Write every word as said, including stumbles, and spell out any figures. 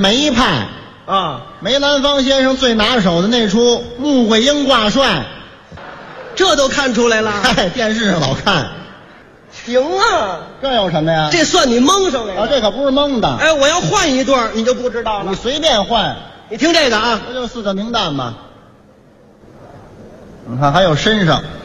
梅派啊， 梅兰芳先生最拿手的那出《穆桂英挂帅》， 这都看出来了。 嗨，电视上老看。 行啊， 这有什么呀？ 这算你蒙上来的啊，这可不是蒙的。 哎，我要换一段，你就不知道了。 你随便换， 你听这个啊， 这就四个名旦吧。你看还有身上。